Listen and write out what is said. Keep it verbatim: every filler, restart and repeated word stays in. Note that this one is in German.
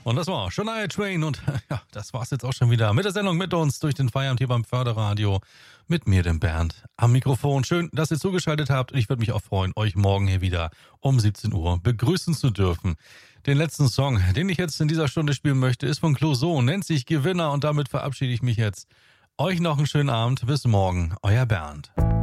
Und das war Shania Twain und ja, das war's jetzt auch schon wieder mit der Sendung mit uns durch den Feierabend hier beim Förderradio mit mir, dem Bernd, am Mikrofon. Schön, dass ihr zugeschaltet habt. Ich würde mich auch freuen, euch morgen hier wieder um siebzehn Uhr begrüßen zu dürfen. Den letzten Song, den ich jetzt in dieser Stunde spielen möchte, ist von Clouseau, nennt sich Gewinner und damit verabschiede ich mich jetzt. Euch noch einen schönen Abend. Bis morgen, euer Bernd.